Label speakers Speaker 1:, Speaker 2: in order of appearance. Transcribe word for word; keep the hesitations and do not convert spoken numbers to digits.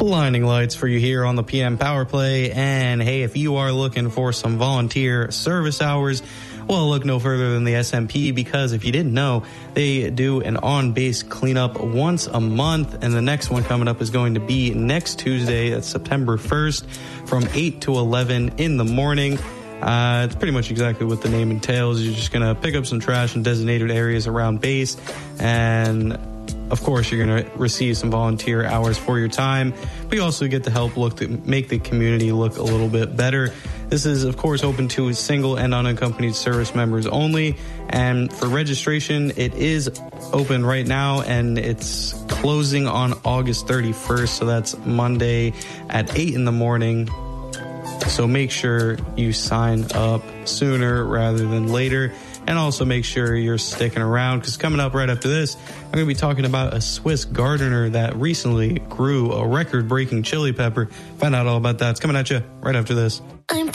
Speaker 1: Blinding lights for you here on the P M Power Play. And hey, if you are looking for some volunteer service hours, well, look no further than the S M P, because if you didn't know, they do an on-base cleanup once a month, and the next one coming up is going to be next Tuesday, that's September first, from eight to eleven in the morning. Uh, it's pretty much exactly what the name entails. You're just going to pick up some trash in designated areas around base, and of course, you're going to receive some volunteer hours for your time, but you also get to help look to make the community look a little bit better. This is, of course, open to single and unaccompanied service members only. And for registration, it is open right now, and it's closing on August thirty-first. So that's Monday at eight in the morning. So make sure you sign up sooner rather than later. And also make sure you're sticking around, because coming up right after this, I'm going to be talking about a Swiss gardener that recently grew a record-breaking chili pepper. Find out all about that. It's coming at you right after this. I'm